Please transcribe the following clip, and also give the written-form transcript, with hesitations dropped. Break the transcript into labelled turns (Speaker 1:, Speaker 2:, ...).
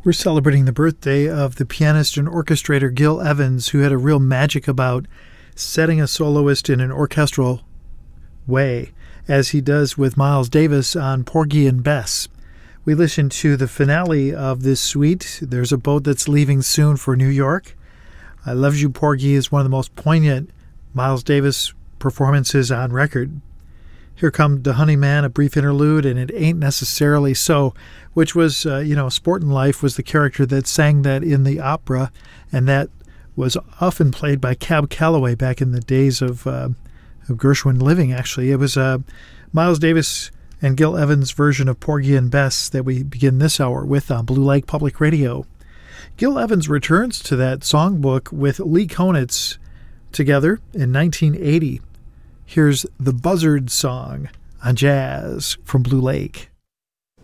Speaker 1: We're celebrating the birthday of the pianist and orchestrator Gil Evans, who had a real magic about setting a soloist in an orchestral way, as he does with Miles Davis on Porgy and Bess. We listened to the finale of this suite, There's a Boat That's Leaving Soon for New York. I Loves You, Porgy is one of the most poignant Miles Davis performances on record. Here Come the Honey Man, a brief interlude, and It Ain't Necessarily So, which was, Sport and Life was the character that sang that in the opera, and that was often played by Cab Calloway back in the days of Gershwin living, actually. It was Miles Davis and Gil Evans' version of Porgy and Bess that we begin this hour with on Blue Lake Public Radio. Gil Evans returns to that songbook with Lee Konitz together in 1980. Here's the Buzzard Song on Jazz from Blue Lake.